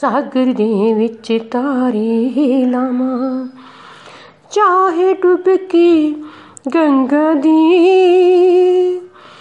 सागर दे विच तारे लावां, चाहे डुबकी गंगा दी